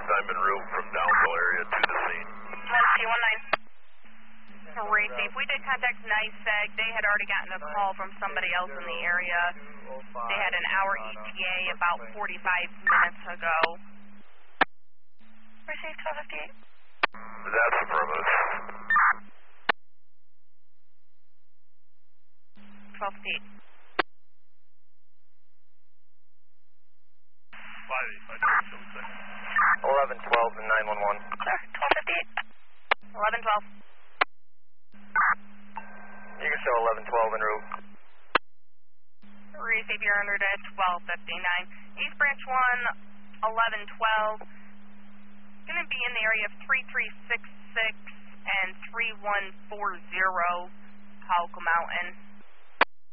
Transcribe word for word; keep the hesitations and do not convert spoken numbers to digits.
I'm en route from Downville area to the scene. one two one nine. Receive. We did contact NYSEG. They had already gotten a call from somebody else in the area. They had an hour E T A about forty-five minutes ago. Receive twelve fifty-eight. That's affirmative. twelve fifty-eight. eleven twelve and nine one one. Sir, twelve fifty-eight. eleven twelve. You can show eleven twelve en route. Receive your under to twelve fifty-nine. East Branch one, eleven twelve. Going to be in the area of three three six six and three one four zero, Pauco Mountain.